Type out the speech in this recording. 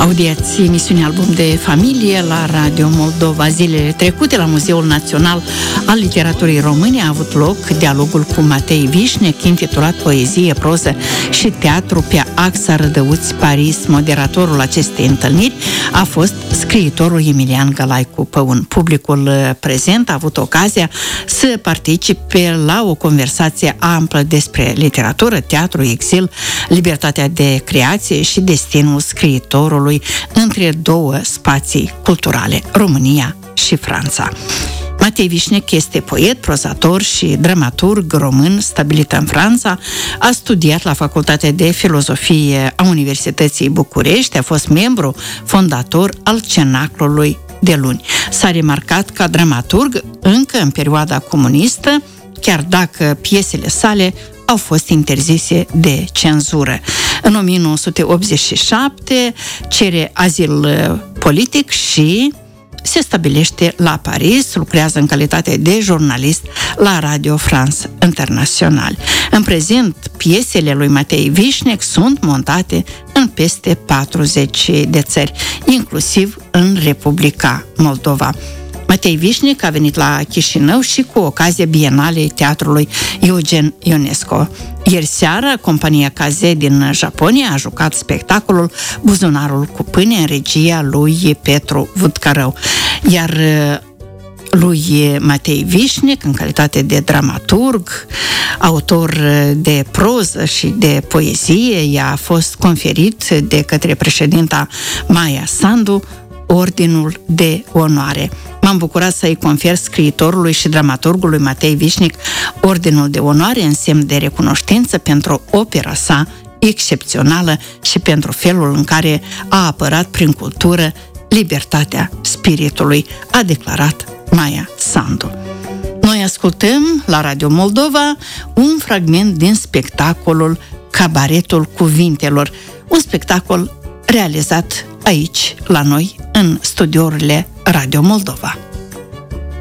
Audiați emisiunea Album de Familie la Radio Moldova. Zilele trecute la Muzeul Național al Literaturii Române a avut loc dialogul cu Matei Vișnec, intitulat Poezie, proză și teatru pe axa Rădăuți Paris. Moderatorul acestei întâlniri a fost scriitorul Emilian Gălaicu Păun. Publicul prezent a avut ocazia să participe la o conversație amplă despre literatură, teatru, exil, libertatea de creație și destinul scriitorului între două spații culturale, România și Franța. Matei Vișnec este poet, prozator și dramaturg român stabilit în Franța. A studiat la Facultatea de Filozofie a Universității București, a fost membru fondator al Cenaclului de Luni. S-a remarcat ca dramaturg încă în perioada comunistă, chiar dacă piesele sale au fost interzise de cenzură. În 1987 cere azil politic și se stabilește la Paris, lucrează în calitate de jurnalist la Radio France International. În prezent, piesele lui Matei Vișnec sunt montate în peste 40 de țări, inclusiv în Republica Moldova. Matei Vișnec a venit la Chișinău și cu ocazia Bienalei Teatrului Eugen Ionesco. Ieri seară, compania Kaze din Japonia a jucat spectacolul Buzunarul cu pâine în regia lui Petru Vudcărău. Iar lui Matei Vișnec, în calitate de dramaturg, autor de proză și de poezie, i-a fost conferit de către președinta Maia Sandu Ordinul de Onoare. M-am bucurat să-i confer scriitorului și dramaturgului Matei Vișnec Ordinul de Onoare în semn de recunoștință pentru opera sa excepțională și pentru felul în care a apărat prin cultură libertatea spiritului, a declarat Maia Sandu. Noi ascultăm la Radio Moldova un fragment din spectacolul Cabaretul Cuvintelor, un spectacol realizat aici, la noi, în studiourile Radio Moldova.